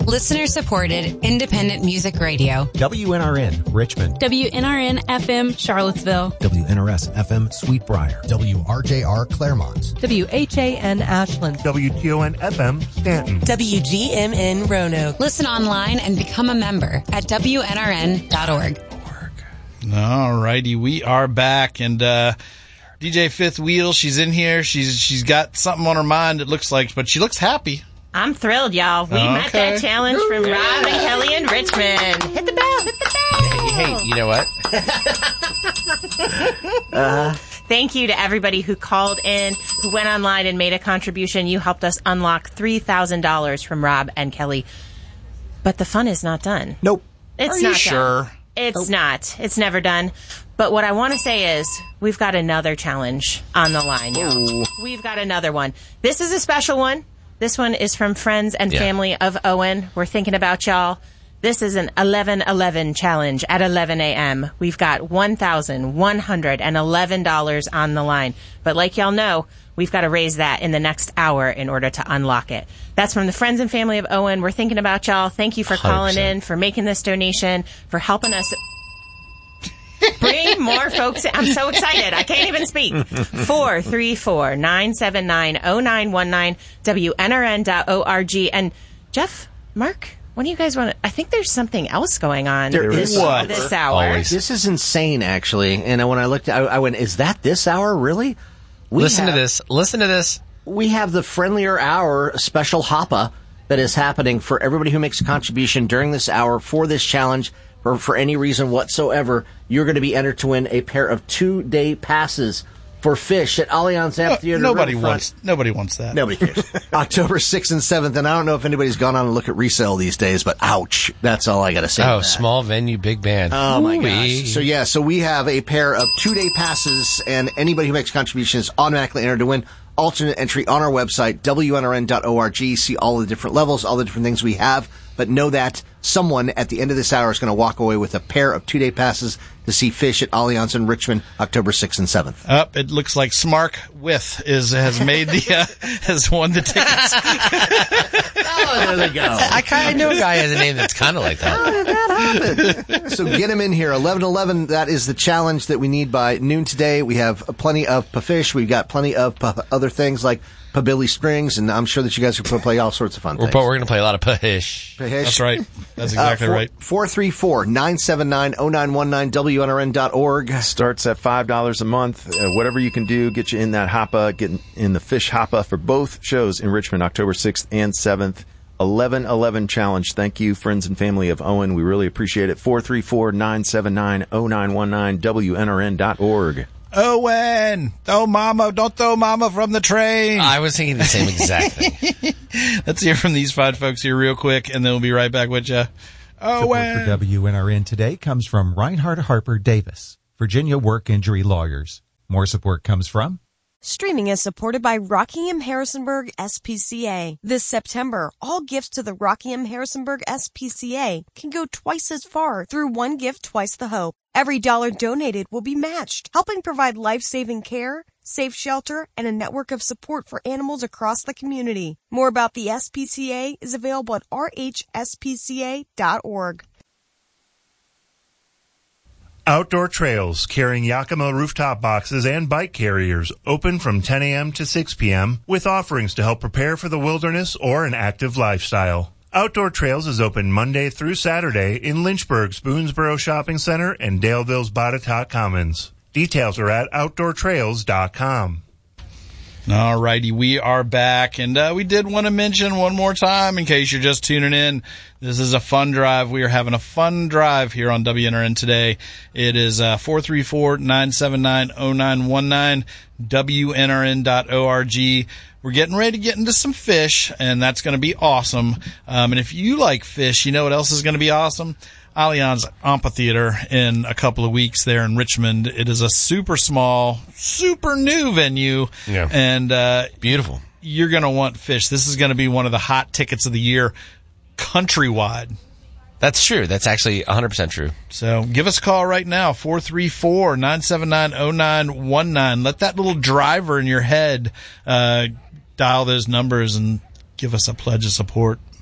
Listener-supported, independent music radio. WNRN, Richmond. WNRN FM, Charlottesville. WNRS FM, Sweetbriar. WRJR, Claremont. WHAN, Ashland. WTON FM, Stanton. WGMN, Roanoke. Listen online and become a member at WNRN.org. All righty, we are back, and DJ Fifth Wheel, she's in here. She's got something on her mind, it looks like, but she looks happy. I'm thrilled, y'all. We met that challenge from Rob and Kelly in Richmond. Hit the bell, hit the bell. Hey, you know what? Thank you to everybody who called in, who went online and made a contribution. You helped us unlock $3,000 from Rob and Kelly. But the fun is not done. Nope. It's not done. It's not. It's never done. But what I want to say is we've got another challenge on the line, y'all. We've got another one. This is a special one. This one is from friends and family of Owen. We're thinking about y'all. This is an 11-11 challenge at 11 a.m. We've got $1,111 on the line. But like y'all know, we've got to raise that in the next hour in order to unlock it. That's from the friends and family of Owen. We're thinking about y'all. Thank you for calling in, for making this donation, for helping us bring more folks in. I'm so excited. I can't even speak. 434-979-0919, WNRN.org. And Jeff, Mark, what do you guys want to... I think there's something else going on this hour. Always. This is insane, actually. And when I looked, I went, is that this hour, really? Listen to this. We have the Friendlier Hour special hoppa that is happening for everybody who makes a contribution during this hour for this challenge. For any reason whatsoever, you're going to be entered to win a pair of 2-day passes for Fish at Allianz Amphitheater. Nobody wants that. Nobody cares. October 6th and 7th, and I don't know if anybody's gone on and look at resale these days, but ouch. That's all I got to say. Oh, small venue, big band. Oh, my gosh. So we have a pair of 2-day passes, and anybody who makes a contribution is automatically entered to win. Alternate entry on our website, WNRN.org. See all the different levels, all the different things we have. But know that someone at the end of this hour is going to walk away with a pair of 2-day passes to see Fish at Allianz in Richmond, October 6th and 7th. It looks like Smark has won the tickets. Oh, there they go. I know a guy has a name that's kind of like that. How did that happen? So get him in here. 11-11, that is the challenge that we need by noon today. We have plenty of Fish. We've got plenty of other things like Billy Strings, and I'm sure that you guys are going to play all sorts of fun things. But we're going to play a lot of Pahish. That's right. That's exactly right. 434-979-0919, WNRN.org. Starts at $5 a month. Whatever you can do, get you in that hoppa, get in the Fish hoppa for both shows in Richmond, October 6th and 7th. 11-11 challenge. Thank you, friends and family of Owen. We really appreciate it. 434-979-0919, WNRN.org. Owen! Don't throw mama from the train! I was thinking the same exact thing. Let's hear from these fine folks here real quick, and then we'll be right back with you. Owen! Support for WNRN today comes from Reinhard Harper Davis, Virginia Work Injury Lawyers. More support comes from... Streaming is supported by Rockingham Harrisonburg SPCA. This September, all gifts to the Rockingham Harrisonburg SPCA can go twice as far through One Gift, Twice the Hope. Every dollar donated will be matched, helping provide life-saving care, safe shelter, and a network of support for animals across the community. More about the SPCA is available at rhspca.org. Outdoor Trails, carrying Yakima rooftop boxes and bike carriers, open from 10 a.m. to 6 p.m. with offerings to help prepare for the wilderness or an active lifestyle. Outdoor Trails is open Monday through Saturday in Lynchburg's Boonesboro Shopping Center and Daleville's Botetourt Commons. Details are at OutdoorTrails.com. All righty, we are back, and we did want to mention one more time, in case you're just tuning in, this is a fun drive. We are having a fun drive here on WNRN today. It is 434-979-0919, WNRN.org. We're getting ready to get into some fish, and that's going to be awesome. And if you like fish, you know what else is going to be awesome? Allianz Amphitheater in a couple of weeks there in Richmond. It is a super small, super new venue. Yeah. And beautiful. You're going to want fish. This is going to be one of the hot tickets of the year countrywide. That's true. That's actually 100% true. So give us a call right now, 434-979-0919. Let that little driver in your head dial those numbers and give us a pledge of support.